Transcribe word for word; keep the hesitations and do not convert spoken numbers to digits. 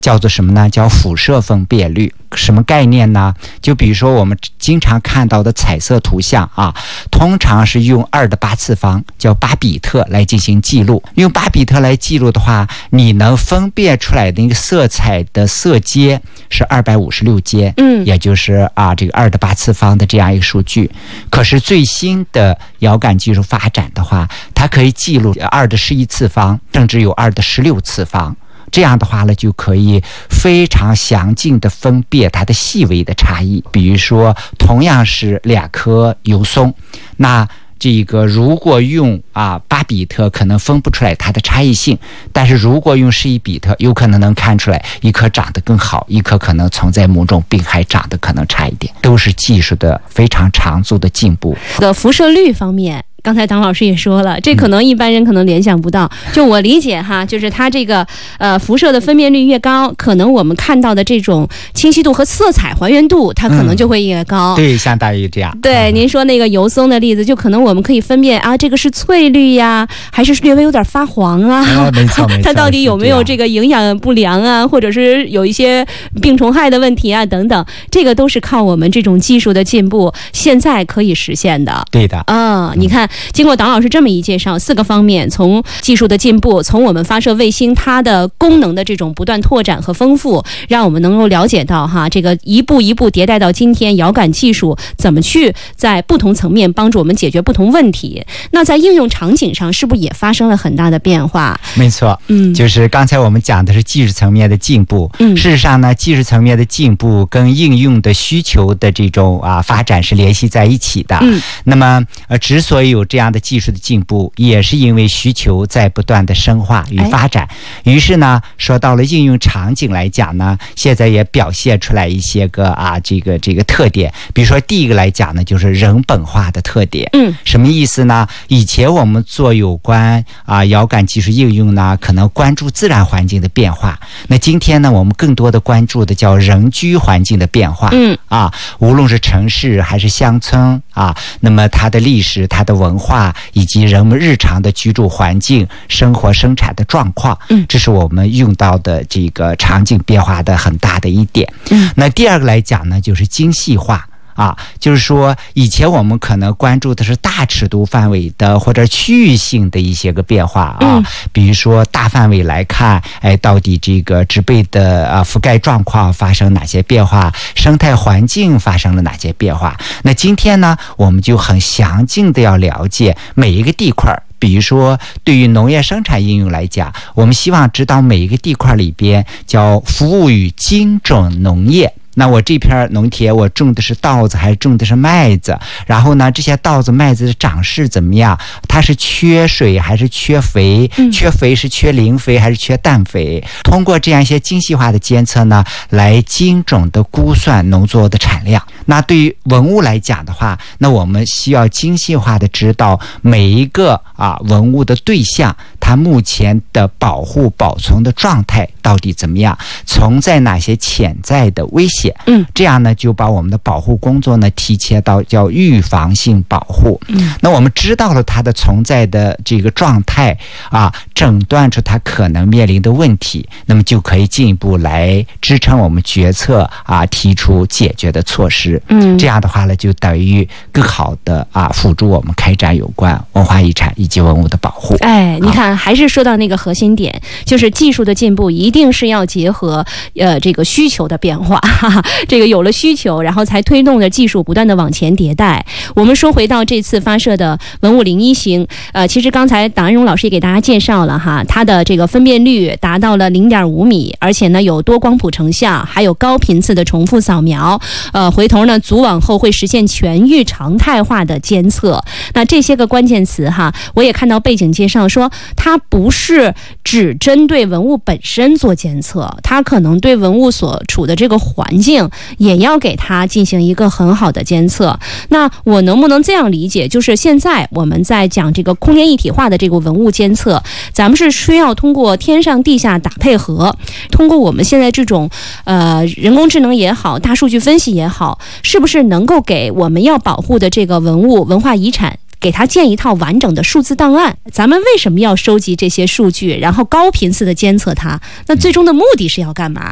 叫做什么呢？叫辐射分辨率。什么概念呢？就比如说我们经常看到的彩色图像啊，通常是用二的八次方，叫八比特来进行记录。用八比特来记录的话，你能分辨出来的那个色彩的色阶是二百五十六阶，嗯，也就是啊这个二的八次方的这样一个数据。可是最新的遥感技术发展的话，它可以记录二的十一次方，甚至有二的十六次方。这样的话呢，就可以非常详尽的分辨它的细微的差异。比如说，同样是两颗油松，那这个如果用啊八比特，可能分不出来它的差异性；但是如果用十一比特，有可能能看出来一颗长得更好，一颗可能存在某种病还长得可能差一点，都是技术的非常长足的进步。 的辐射率方面。刚才党老师也说了，这可能一般人可能联想不到。就我理解哈，就是它这个呃辐射的分辨率越高，可能我们看到的这种清晰度和色彩还原度，它可能就会越高。 嗯、对，相当于这样。 对，您说那个油松的例子，就可能我们可以分辨啊，这个是翠绿呀，还是略微有点发黄啊？ 哦、没错没错。 它到底有没有这个营养不良啊，或者是有一些病虫害的问题啊等等？这个都是靠我们这种技术的进步，现在可以实现的。 对的。 啊、嗯，你看。经过党老师这么一介绍，四个方面，从技术的进步，从我们发射卫星它的功能的这种不断拓展和丰富，让我们能够了解到哈，这个一步一步迭代到今天，遥感技术怎么去在不同层面帮助我们解决不同问题。那在应用场景上，是不是也发生了很大的变化？ 没错，嗯，就是刚才我们讲的是技术层面的进步，嗯，事实上呢，技术层面的进步跟应用的需求的这种啊发展是联系在一起的。嗯，那么呃，之所以有这样的技术的进步，也是因为需求在不断的深化与发展。于是呢，说到了应用场景来讲呢，现在也表现出来一些个啊这个这个特点。比如说第一个来讲呢，就是人本化的特点。嗯，什么意思呢？以前我们做有关啊遥感技术应用呢，可能关注自然环境的变化。那今天呢，我们更多的关注的叫人居环境的变化。嗯，啊，无论是城市还是乡村啊，那么它的历史、它的文化以及人们日常的居住环境、生活生产的状况，嗯，这是我们用到的这个场景变化的很大的一点。嗯，那第二个来讲呢，就是精细化。啊，就是说以前我们可能关注的是大尺度范围的或者区域性的一些个变化啊，嗯、比如说大范围来看，哎，到底这个植被的啊覆盖状况发生哪些变化，生态环境发生了哪些变化。那今天呢，我们就很详尽的要了解每一个地块。比如说对于农业生产应用来讲，我们希望知道每一个地块里边叫服务于精准农业。那我这片农田我种的是稻子还是种的是麦子，然后呢这些稻子麦子的长势怎么样，它是缺水还是缺肥，缺肥是缺磷肥还是缺氮肥，通过这样一些精细化的监测呢，来精准的估算农作物的产量。那对于文物来讲的话，那我们需要精细化的知道每一个啊文物的对象，它目前的保护保存的状态到底怎么样，存在哪些潜在的危险。嗯，这样呢就把我们的保护工作呢提前到叫预防性保护。嗯，那我们知道了它的存在的这个状态啊，诊断出它可能面临的问题，那么就可以进一步来支撑我们决策啊，提出解决的措施。嗯，这样的话呢，就等于更好的啊辅助我们开展有关文化遗产以及文物的保护。 哎，你看，还是说到那个核心点，就是技术的进步一定是要结合呃这个需求的变化。哈哈，这个有了需求，然后才推动着技术不断的往前迭代。我们说回到这次发射的文物零一型，呃，其实刚才党安荣老师也给大家介绍了哈，它的这个分辨率达到了 零点五米，而且呢有多光谱成像，还有高频次的重复扫描，呃，回头呢组网后会实现全域常态化的监测。那这些个关键词哈，我也看到背景介绍说，它不是只针对文物本身做监测，它可能对文物所处的这个环境也要给它进行一个很好的监测。那我能不能这样理解，就是现在我们在讲这个空间一体化的这个文物监测，咱们是需要通过天上地下打配合，通过我们现在这种呃人工智能也好，大数据分析也好，是不是能够给我们要保护的这个文物文化遗产给它建一套完整的数字档案？咱们为什么要收集这些数据，然后高频次的监测它？那最终的目的是要干嘛？